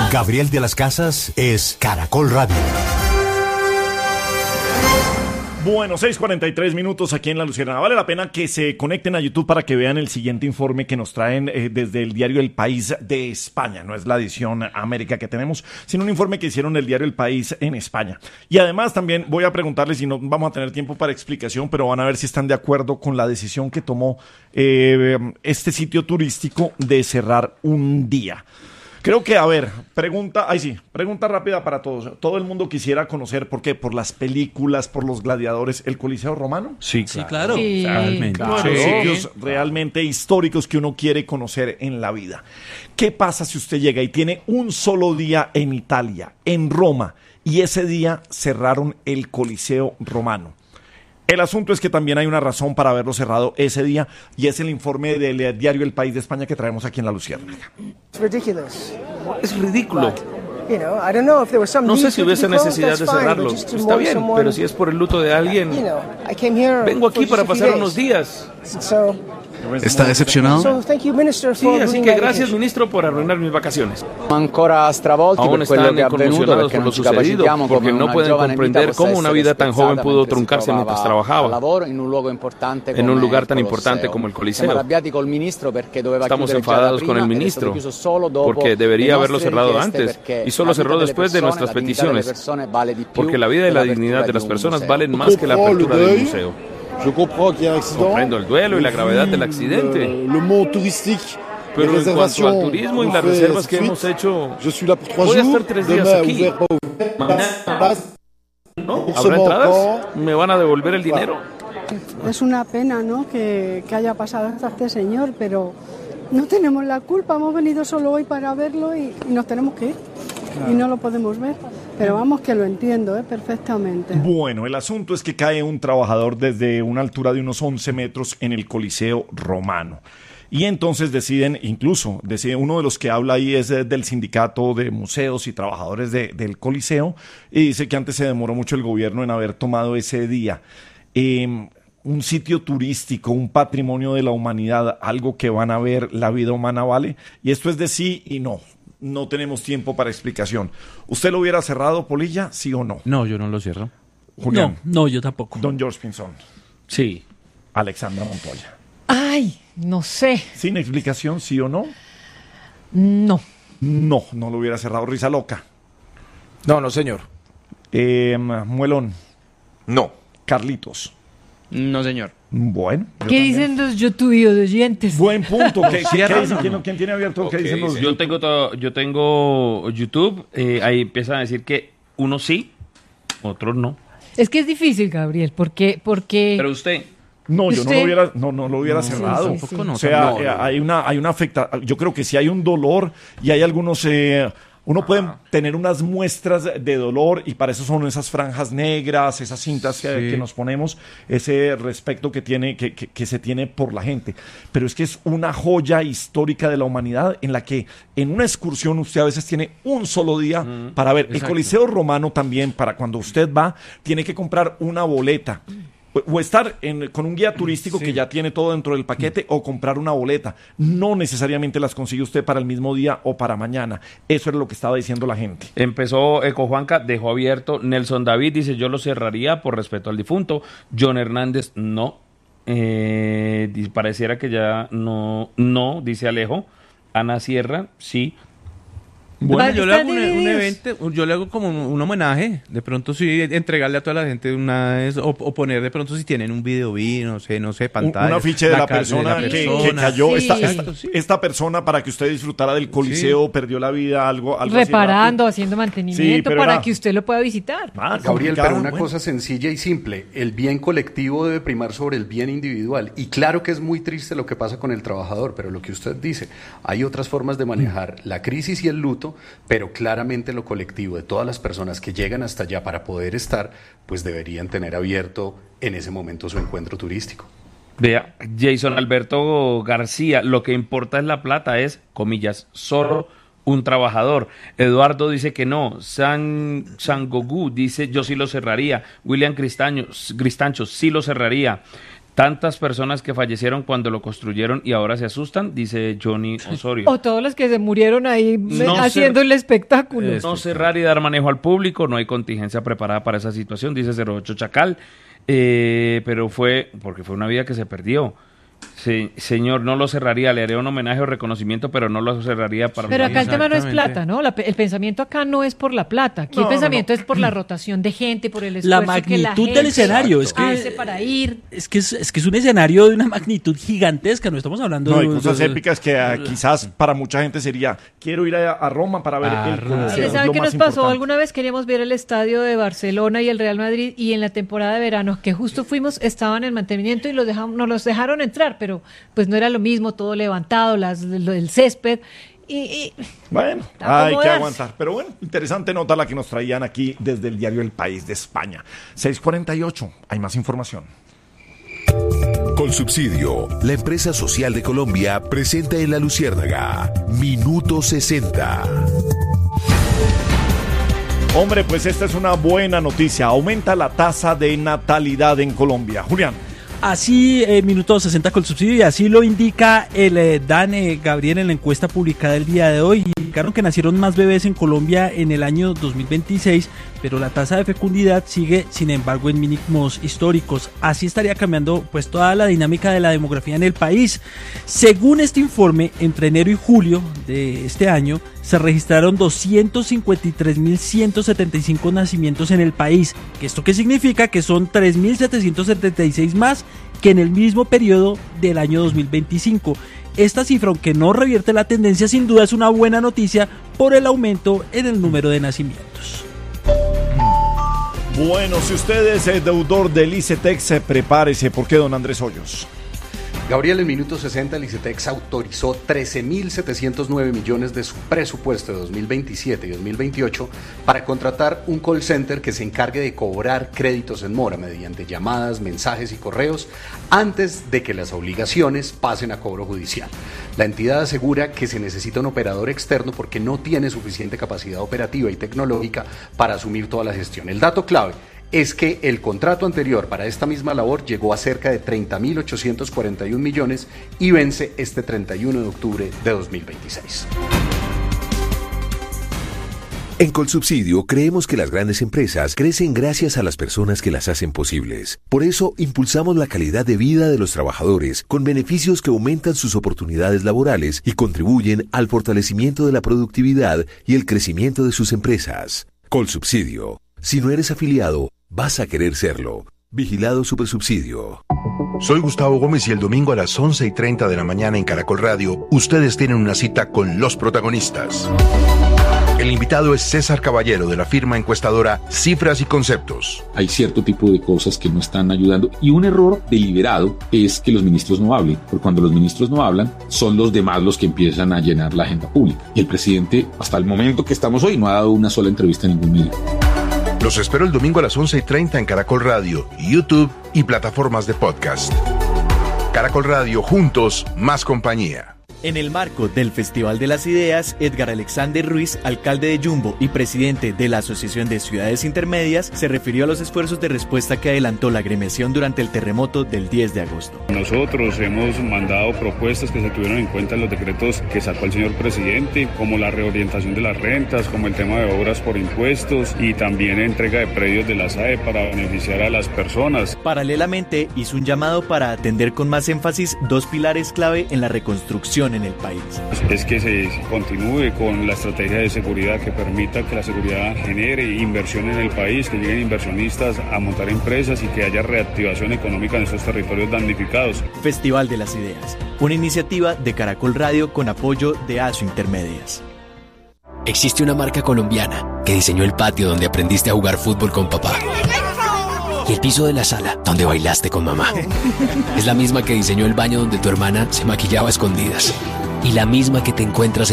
Gabriel de las Casas es Caracol Radio. Bueno, 6:43 aquí en La Luciérnaga. Vale la pena que se conecten a YouTube para que vean el siguiente informe que nos traen desde el diario El País de España. No es la edición América que tenemos, sino un informe que hicieron el diario El País en España. Y además también voy a preguntarles, si no vamos a tener tiempo para explicación, pero van a ver si están de acuerdo con la decisión que tomó este sitio turístico de cerrar un día. Creo que, a ver, pregunta rápida para todos. Todo el mundo quisiera conocer, ¿por qué? Por las películas, por los gladiadores, el Coliseo Romano. Sí, claro. Sí. Realmente. Claro, Sí. sitios realmente históricos que uno quiere conocer en la vida. ¿Qué pasa si usted llega y tiene un solo día en Italia, en Roma, y ese día cerraron el Coliseo Romano? El asunto es que también hay una razón para haberlo cerrado ese día, y es el informe del diario El País de España que traemos aquí en La Luciérnaga. Es ridículo. No sé si hubiese necesidad de cerrarlo. Está bien, pero si es por el luto de alguien, vengo aquí para pasar unos días. ¿Está decepcionado? Sí, así que gracias, ministro, por arruinar mis vacaciones. Ancora stravolti Aún per quello están che è avvenuto, conmocionados perché por non lo ci sucedido, capacitiamo porque come no una pueden giovane comprender vita cómo possa una essere vida tan joven spezzata pudo mentre si truncarse mientras trovava al trabajaba lavoro in un luogo importante en un come lugar tan il importante Colosseo. como el Siamo Coliseo. arrabbiati col ministro perché doveva Estamos chiudere già da enfadados prima con el ed è stato ministro chiuso solo dopo porque debería le haberlo nostre cerrado richieste, antes perché y solo la cerró vita delle después de persone, nuestras la dignità delle peticiones, persone vale di più porque la vida y la dignidad de las dell'apertura personas di un valen museo. más que la apertura del museo. Comprendo el duelo y la gravedad del accidente. Pero en cuanto al turismo y las reservas que hemos hecho, voy a estar 3 días aquí. Mañana, ¿no? ¿Habrá entradas? ¿Me van a devolver el dinero? Es una pena, ¿no?, que haya pasado hasta este señor, pero no tenemos la culpa. Hemos venido solo hoy para verlo y nos tenemos que ir. Y no lo podemos ver. Pero vamos, que lo entiendo perfectamente. Bueno, el asunto es que cae un trabajador desde una altura de unos 11 metros en el Coliseo Romano. Y entonces decide uno de los que habla ahí es del sindicato de museos y trabajadores del Coliseo, y dice que antes se demoró mucho el gobierno en haber tomado ese día. Un sitio turístico, un patrimonio de la humanidad, algo que van a ver, la vida humana vale. Y esto es de sí y no. No tenemos tiempo para explicación. ¿Usted lo hubiera cerrado, Polilla, sí o no? No, yo no lo cierro. Julián. No, yo tampoco. Don George Pinzón. Sí. Alexandra Montoya. Ay, no sé. ¿Sin explicación, sí o no? No. No lo hubiera cerrado. Risa loca. No, señor. Muelón. No. Carlitos. No, señor. Bueno. ¿Qué dicen los youtubers oyentes? Buen punto. ¿Qué dicen? ¿Quién tiene abierto? ¿Qué dicen los Yo tengo YouTube. Ahí empiezan a decir que unos sí, otros no. Es que es difícil, Gabriel, porque... Pero usted... No, yo ¿Usted? no lo hubiera cerrado. Sí. O sea, hay una afectación. Yo creo que sí hay un dolor y hay algunos... uno puede tener unas muestras de dolor y para eso son esas franjas negras, esas cintas que nos ponemos, ese respeto que se tiene por la gente. Pero es que es una joya histórica de la humanidad en la que en una excursión usted a veces tiene un solo día para ver. Exacto. El Coliseo Romano también, para cuando usted va, tiene que comprar una boleta. O estar con un guía turístico que ya tiene todo dentro del paquete, o comprar una boleta. No necesariamente las consigue usted para el mismo día o para mañana. Eso era lo que estaba diciendo la gente. Empezó Juanca, dejó abierto. Nelson David dice, yo lo cerraría por respeto al difunto. John Hernández, no. Pareciera que ya no, dice Alejo. Ana Sierra, sí. Bueno, yo le hago un evento, yo le hago como un homenaje, de pronto sí, entregarle a toda la gente una vez, o poner de pronto si tienen un video, no sé, pantalla. Un afiche de la persona que cayó, Sí. esta persona, para que usted disfrutara del Coliseo, perdió la vida, algo reparando, así, haciendo mantenimiento para que usted lo pueda visitar. Gabriel, pero una cosa sencilla y simple, el bien colectivo debe primar sobre el bien individual, y claro que es muy triste lo que pasa con el trabajador, pero lo que usted dice, hay otras formas de manejar la crisis y el luto, pero claramente lo colectivo de todas las personas que llegan hasta allá para poder estar, pues deberían tener abierto en ese momento su encuentro turístico. Vea, Jason Alberto García, lo que importa es la plata, es, comillas, solo un trabajador. Eduardo dice que no. Sangogu dice, yo sí lo cerraría. William Cristancho, sí lo cerraría. Tantas personas que fallecieron cuando lo construyeron y ahora se asustan, dice Johnny Osorio. O todos los que se murieron ahí haciendo el espectáculo. No cerrar y dar manejo al público, no hay contingencia preparada para esa situación, dice 08 Chacal. Pero porque fue una vida que se perdió. Sí, señor, no lo cerraría, le haría un homenaje o reconocimiento, pero no lo cerraría para... Pero acá el tema no es plata, ¿no? El pensamiento acá no es por la plata, aquí el pensamiento es por la rotación de gente, por el esfuerzo la magnitud que la gente del escenario, hace para ir. Es que es un escenario de una magnitud gigantesca, no estamos hablando de cosas épicas que quizás para mucha gente sería, quiero ir a Roma para ver el concierto. ¿Sabe qué nos pasó? Alguna vez queríamos ver el estadio de Barcelona y el Real Madrid, y en la temporada de verano que justo fuimos, estaban en mantenimiento y nos los dejaron entrar, pero pues no era lo mismo, todo levantado, el césped. Bueno, hay que aguantar. Pero bueno, interesante nota la que nos traían aquí desde el diario El País de España. 6:48, hay más información. Colsubsidio, la empresa social de Colombia, presenta en La Luciérnaga Minuto 60. Hombre, pues esta es una buena noticia. Aumenta la tasa de natalidad en Colombia. Julián. Así, Minuto 60 Colsubsidio, y así lo indica el DANE, Gabriel, en la encuesta publicada el día de hoy. Indicaron que nacieron más bebés en Colombia en el año 2026, pero la tasa de fecundidad sigue, sin embargo, en mínimos históricos. Así estaría cambiando pues toda la dinámica de la demografía en el país. Según este informe, entre enero y julio de este año, se registraron 253.175 nacimientos en el país. ¿Esto qué significa? Que son 3.776 más que en el mismo periodo del año 2025. Esta cifra, aunque no revierte la tendencia, sin duda es una buena noticia por el aumento en el número de nacimientos. Bueno, si usted es deudor del ICETEX, prepárese. ¿Por qué, don Andrés Hoyos? Gabriel, en Minuto 60 el ICETEX autorizó 13.709 millones de su presupuesto de 2027 y 2028 para contratar un call center que se encargue de cobrar créditos en mora mediante llamadas, mensajes y correos antes de que las obligaciones pasen a cobro judicial. La entidad asegura que se necesita un operador externo porque no tiene suficiente capacidad operativa y tecnológica para asumir toda la gestión. El dato clave es que el contrato anterior para esta misma labor llegó a cerca de 30.841 millones y vence este 31 de octubre de 2026. En Colsubsidio creemos que las grandes empresas crecen gracias a las personas que las hacen posibles. Por eso impulsamos la calidad de vida de los trabajadores con beneficios que aumentan sus oportunidades laborales y contribuyen al fortalecimiento de la productividad y el crecimiento de sus empresas. Colsubsidio. Si no eres afiliado, vas a querer serlo. Vigilado Supersubsidio. Soy Gustavo Gómez y el domingo a las 11:30 de la mañana en Caracol Radio, ustedes tienen una cita con los protagonistas. El invitado es César Caballero, de la firma encuestadora Cifras y Conceptos. Hay cierto tipo de cosas que no están ayudando y un error deliberado es que los ministros no hablen, porque cuando los ministros no hablan, son los demás los que empiezan a llenar la agenda pública. Y el presidente, hasta el momento que estamos hoy, no ha dado una sola entrevista en ningún medio. Los espero el domingo a las 11:30 en Caracol Radio, YouTube y plataformas de podcast. Caracol Radio, juntos, más compañía. En el marco del Festival de las Ideas, Edgar Alexander Ruiz, alcalde de Yumbo y presidente de la Asociación de Ciudades Intermedias, se refirió a los esfuerzos de respuesta que adelantó la agremiación durante el terremoto del 10 de agosto. Nosotros hemos mandado propuestas que se tuvieron en cuenta en los decretos que sacó el señor presidente, como la reorientación de las rentas, como el tema de obras por impuestos y también entrega de predios de la SAE para beneficiar a las personas. Paralelamente, hizo un llamado para atender con más énfasis dos pilares clave en la reconstrucción en el país. Es que se continúe con la estrategia de seguridad que permita que la seguridad genere inversión en el país, que lleguen inversionistas a montar empresas y que haya reactivación económica en estos territorios damnificados. Festival de las Ideas, una iniciativa de Caracol Radio con apoyo de ASO Intermedias. Existe una marca colombiana que diseñó el patio donde aprendiste a jugar fútbol con papá y el piso de la sala donde bailaste con mamá. Es la misma que diseñó el baño donde tu hermana se maquillaba a escondidas y la misma que te encuentras